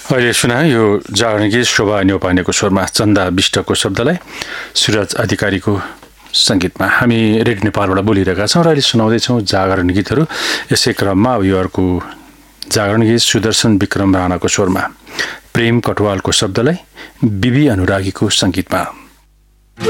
अहिले सुना यो जागरण गीत शोभा न्यौपानेको स्वरमा चन्दा विष्टको शब्दलाई सुरज अधिकारीको सङ्गीतमा हामी रेडियो नेपालबाट बोलिरहेका छौँ र अहिले सुनाउँदैछौँ जागरण गीतहरू। यसै क्रममा अब यो अर्को जागरण गीत सुदर्शन विक्रम राणाको स्वरमा प्रेम कटवालको शब्दलाई बिबी अनुरागीको सङ्गीतमा।